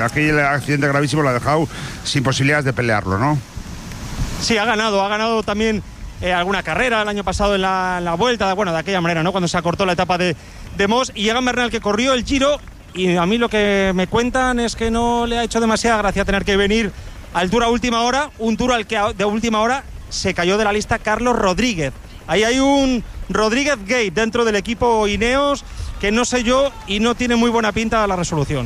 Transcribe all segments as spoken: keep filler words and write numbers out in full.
Aquí el accidente gravísimo lo ha dejado sin posibilidades de pelearlo, ¿no? Sí, ha ganado, ha ganado también eh, alguna carrera el año pasado en la, en la vuelta, bueno, de aquella manera, ¿no? Cuando se acortó la etapa de, de Moss, y Egan Bernal, que corrió el Giro, y a mí lo que me cuentan es que no le ha hecho demasiada gracia tener que venir al Tour a última hora, un Tour al que de última hora se cayó de la lista Carlos Rodríguez. Ahí hay un Rodríguez Gate dentro del equipo Ineos que no sé yo y no tiene muy buena pinta la resolución.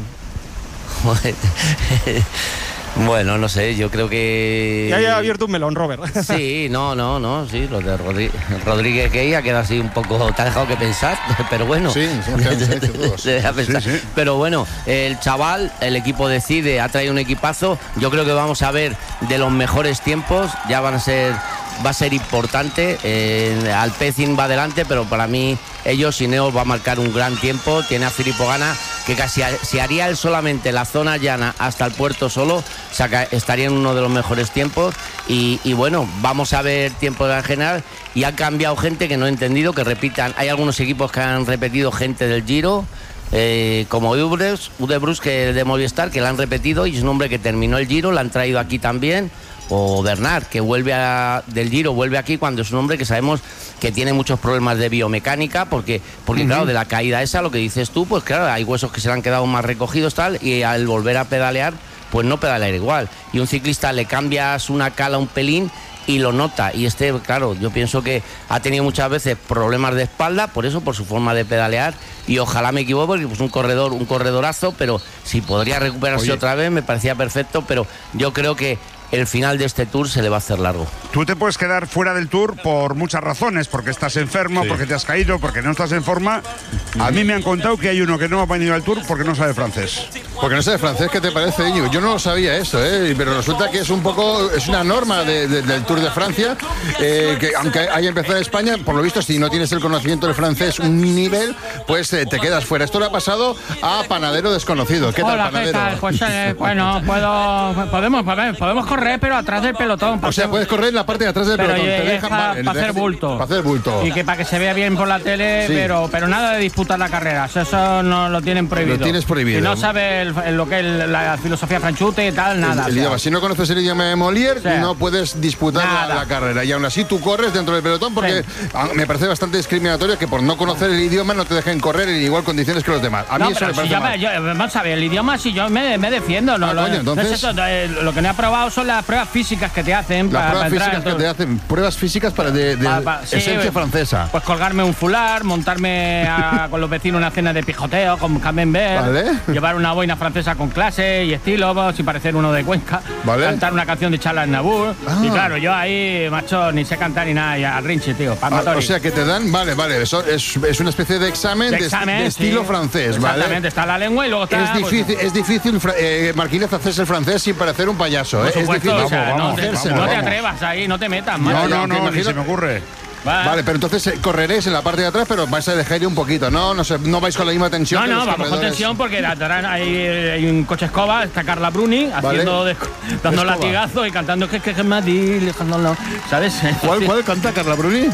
Bueno, no sé, yo creo que... Ya haya abierto un melón, Robert. Sí, no, no, no, sí, lo de Rodri... Rodríguez Gay ha quedado así un poco... Te ha dejado que pensar, pero bueno. Sí, todos. Te deja pensar. Sí, sí. Pero bueno, el chaval, el equipo decide, ha traído un equipazo. Yo creo que vamos a ver de los mejores tiempos, ya van a ser... Va a ser importante, eh, Alpecin va adelante, pero para mí ellos, Ineos va a marcar un gran tiempo. Tiene a Filippo Ganna, que casi si haría él solamente la zona llana hasta el puerto solo, saca, estaría en uno de los mejores tiempos. Y, y bueno, vamos a ver tiempo en general. Y ha cambiado gente que no he entendido, que repitan. Hay algunos equipos que han repetido gente del Giro, eh, como Udebrusk, Udebrusk, que de Movistar, que la han repetido, y es un hombre que terminó el Giro, la han traído aquí también. O Bernard, que vuelve a, del Giro, vuelve aquí cuando es un hombre que sabemos que tiene muchos problemas de biomecánica, porque, porque uh-huh. claro, de la caída esa, lo que dices tú, pues claro, hay huesos que se le han quedado más recogidos tal, y al volver a pedalear, pues no pedalear igual. Y un ciclista le cambias una cala un pelín y lo nota, y este, claro, yo pienso que ha tenido muchas veces problemas de espalda, por eso, por su forma de pedalear, y ojalá me equivoque, porque pues un corredor, un corredorazo, pero si podría recuperarse Oye. otra vez, me parecía perfecto, pero yo creo que el final de este Tour se le va a hacer largo. Tú te puedes quedar fuera del Tour por muchas razones, porque estás enfermo, sí. porque te has caído, porque no estás en forma. A mí me han contado que hay uno que no ha venido al Tour porque no sabe francés. Porque no sabe francés, ¿qué te parece, Íñigo? Yo no lo sabía eso, ¿eh? Pero resulta que es un poco, es una norma de, de, del Tour de Francia, eh, que aunque haya empezado en España, por lo visto, si no tienes el conocimiento del francés un nivel, pues eh, te quedas fuera. Esto le ha pasado a Panadero Desconocido. ¿Qué Hola, tal, Panadero? ¿qué tal? Pues eh, bueno, puedo, podemos, podemos correr, pero atrás del pelotón. O sea, puedes correr en la parte de atrás del pero pelotón. Pero te dejan, para vale, hacer bulto. Para hacer bulto. Y que para que se vea bien por la tele, sí. pero, pero nada de disputar la carrera. Eso no lo tienen prohibido. Lo tienes prohibido. Si no sabes lo que es la filosofía franchute y tal, nada. El, el idioma. Si no conoces el idioma de Molière, sí. no puedes disputar la, la carrera. Y aún así tú corres dentro del pelotón, porque sí. me parece bastante discriminatorio que por no conocer el idioma no te dejen correr en igual condiciones que los demás. A mí no, eso me si parece yo, mal. Yo, vamos a ver, el idioma, si yo me, me defiendo. No, ah, lo, coño, entonces... no es eso, lo que no he aprobado son las pruebas físicas que te hacen. Las para, pruebas para físicas que te hacen. Pruebas físicas para de, de pa, pa, esencia sí, francesa. Pues colgarme un fular, montarme a, con los vecinos una cena de pijoteo con camembert, ¿vale? Llevar una boina francesa con clase y estilo, sin parecer uno de Cuenca, ¿vale? Cantar una canción de Charles Aznavour. Ah. Y claro, yo ahí, macho, ni sé cantar ni nada, y al rinche, tío. Ah, o sea que te dan, vale, vale, eso es, es una especie de examen de, examen, de, de estilo sí. francés, ¿vale? Exactamente, está la lengua y luego está... Es difícil, pues, es difícil eh, Marquínez, hacerse el francés sin parecer un payaso, ¿eh? Por supuesto, es difícil. O sea, vamos, no, vamos, te, vamos, no vamos. te atrevas ahí, no te metas, No, macho. no, no, no ni se me ocurre. Vale. vale, pero entonces eh, correréis en la parte de atrás, pero vais a dejar ir un poquito, ¿no? No sé, no vais con la misma tensión. No, que no, los vamos corredores. con tensión porque atrás hay, hay un coche escoba, está Carla Bruni haciendo vale. de, dando escoba. Latigazos y cantando que es que Madrid, ¿sabes? ¿Cuál, cuál canta Carla Bruni?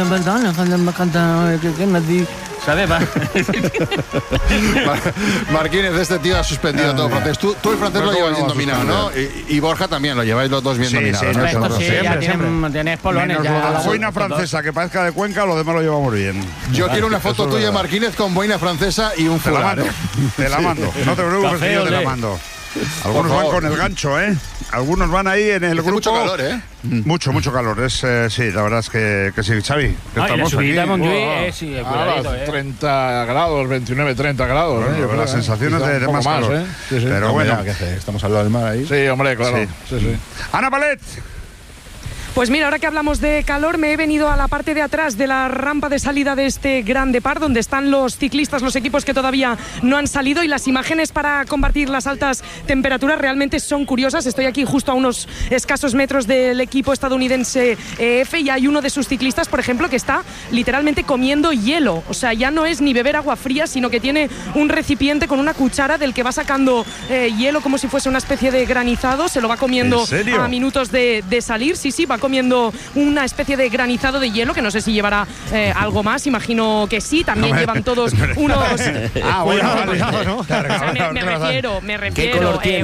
¿Sabes? Marquínez, este tío ha suspendido ah, todo francés. Tú, tú el francés lo llevas bien dominado, ¿no? Y, y Borja también, lo lleváis los dos bien sí, dominados. Sí, ¿no? Esto sí, siempre, ya siempre. Tienen, tienes polones. Menos ya, lo de la la boina francesa, que parezca de Cuenca, lo demás lo llevamos bien. Yo quiero una foto tuya, Marquínez, con boina francesa y un fular. Te la mando, te la mando. No te preocupes, que yo te la mando. Algunos van con el gancho, ¿eh? Algunos van ahí en el Hace grupo. Mucho calor, ¿eh? Mucho, mucho calor. Es, eh, sí, la verdad es que, que sí. Xavi, que no, estamos aquí. Montjuïc, eh, sí, ah, eh. treinta grados, veintinueve, treinta grados. Bueno, ¿eh? Yo creo, las sensaciones eh, de, de más, más calor. ¿eh? Sí, sí. Pero no, bueno. Mira, ¿qué estamos al lado del mar ahí. Sí, hombre, claro. Sí. Sí, sí. Ana Palet. Pues mira, ahora que hablamos de calor, me he venido a la parte de atrás de la rampa de salida de este Gran Depart, donde están los ciclistas, los equipos que todavía no han salido, y las imágenes para combatir las altas temperaturas realmente son curiosas. Estoy aquí justo a unos escasos metros del equipo estadounidense E F y hay uno de sus ciclistas, por ejemplo, que está literalmente comiendo hielo. O sea, ya no es ni beber agua fría, sino que tiene un recipiente con una cuchara del que va sacando eh, hielo como si fuese una especie de granizado. Se lo va comiendo ¿En serio? a minutos de, de salir. Sí, sí, va comiendo una especie de granizado de hielo, que no sé si llevará eh, algo más, imagino que sí. También no me, llevan todos unos. Ah, bueno, vale. O sea, me, me refiero, me refiero. ¿Qué color tiene?